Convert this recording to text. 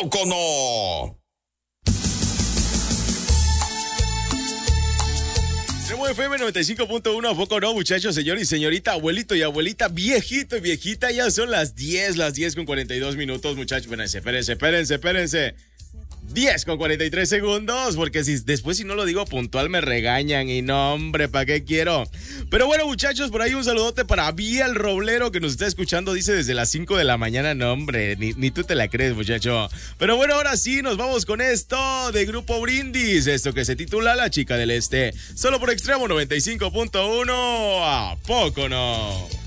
poco no? FM 95.1, ¿a poco no, muchachos, señor y señorita, abuelito y abuelita, viejito y viejita? Ya son las 10 con 42 minutos, muchachos. Espérense. 10 con 43 segundos, porque si no lo digo puntual me regañan y no, hombre, ¿para qué quiero? Pero bueno, muchachos, por ahí un saludote para Biel Roblero, que nos está escuchando, dice desde las 5 de la mañana, no, hombre, ni tú te la crees, muchacho. Pero bueno, ahora sí, nos vamos con esto de Grupo Brindis, esto que se titula La Chica del Este, solo por Extremo 95.1, ¿a poco no?